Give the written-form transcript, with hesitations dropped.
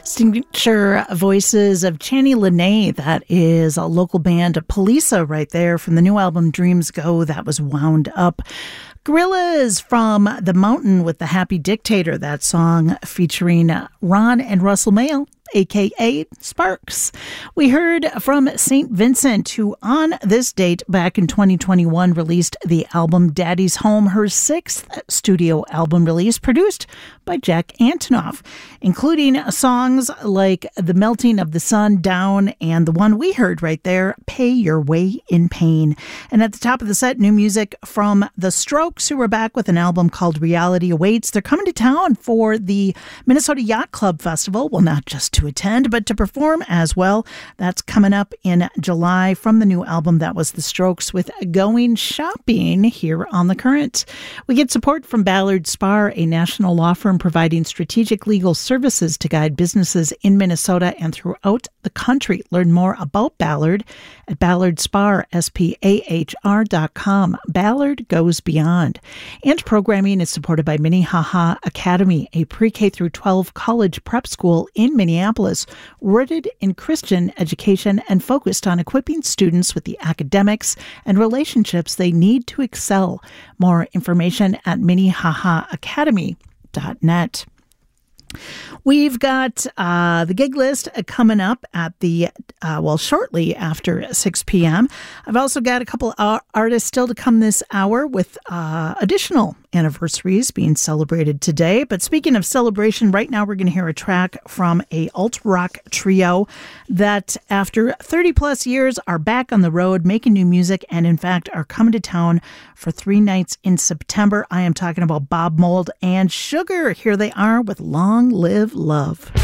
Signature voices of Channy Lene. That is a local band of Polisa right there from the new album Dreams Go. That was Wound Up. Gorillaz from the Mountain with The Happy Dictator. That song featuring Ron and Russell Mael, a.k.a. Sparks. We heard from St. Vincent, who on this date back in 2021 released the album Daddy's Home, her sixth studio album release, produced by Jack Antonoff, including songs like The Melting of the Sun, Down, and the one we heard right there, Pay Your Way in Pain. And at the top of the set, new music from The Strokes, who are back with an album called Reality Awaits. They're coming to town for the Minnesota Yacht Club Festival. Well, not just to attend, but to perform as well. That's coming up in July from the new album. That was The Strokes with Going Shopping here on The Current. We get support from Ballard Spahr, a national law firm providing strategic legal services to guide businesses in Minnesota and throughout the country. Learn more about Ballard at Ballardspahr, SPAHR.com. Ballard goes beyond. And programming is supported by Minnehaha Academy, a pre-K through 12 college prep school in Minneapolis, rooted in Christian education and focused on equipping students with the academics and relationships they need to excel. More information at minnehahaacademy.net. We've got the gig list coming up at shortly after 6 p.m. I've also got a couple artists still to come this hour with additional anniversaries being celebrated today. But speaking of celebration, right now we're going to hear a track from a alt-rock trio that after 30 plus years are back on the road making new music and in fact are coming to town for 3 nights in September. I am talking about Bob Mould and Sugar. Here they are with Long Live Love.